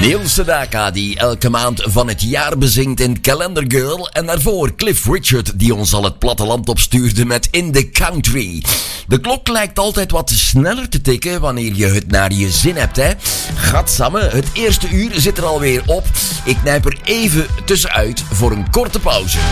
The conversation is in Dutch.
Neil Sedaka die elke maand van het jaar bezingt in Calendar Girl. En daarvoor Cliff Richard die ons al het platteland opstuurde met In the Country. De klok lijkt altijd wat sneller te tikken wanneer je het naar je zin hebt, hè. Gadsamme, het eerste uur zit er alweer op. Ik knijp er even tussenuit voor een korte pauze.